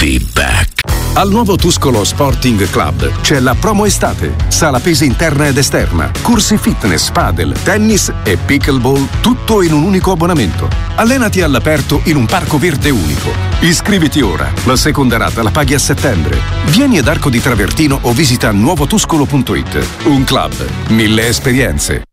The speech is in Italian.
be back. Al nuovo Tuscolo Sporting Club c'è la promo estate. Sala pesi interna ed esterna, corsi fitness, padel, tennis e pickleball, tutto in un unico abbonamento. Allenati all'aperto in un parco verde unico. Iscriviti ora. La seconda rata la paghi a settembre. Vieni ad Arco di Travertino o visita nuovotuscolo.it. Un club, 1000 esperienze.